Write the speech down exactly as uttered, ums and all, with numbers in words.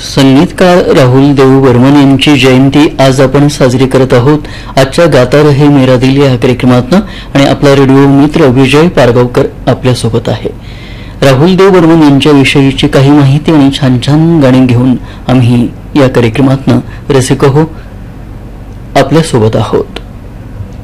संगीतकार राहुल देव बर्मन यांची जयंती आज आपण साजरी करत आहोत आजच्या गाता रहे मेरा दिल या कार्यक्रमातनं आणि आपला रेडिओ मित्र विजय पारगावकर आपल्यासोबत आहे. राहुल देव बर्मन यांच्याविषयीची काही माहिती आणि छान छान गाणी घेऊन आम्ही या कार्यक्रमातनं रसिक हो आपल्यासोबत आहोत.